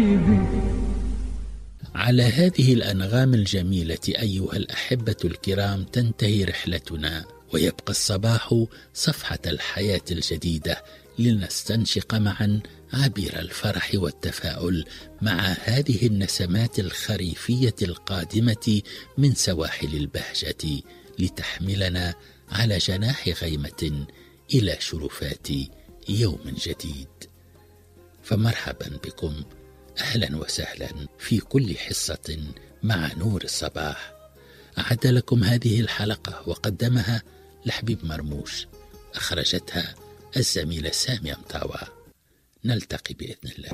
على هذه الأنغام الجميلة أيها الأحبة الكرام تنتهي رحلتنا، ويبقى الصباح صفحة الحياة الجديدة لنستنشق معا عبير الفرح والتفاؤل مع هذه النسمات الخريفية القادمة من سواحل البهجة لتحملنا على جناح غيمة إلى شرفات يوم جديد. فمرحبا بكم، أهلا وسهلا في كل حصة مع نور الصباح. أعد لكم هذه الحلقة وقدمها لحبيب مرموش، أخرجتها الزميلة سامية مطاوع. نلتقي بإذن الله.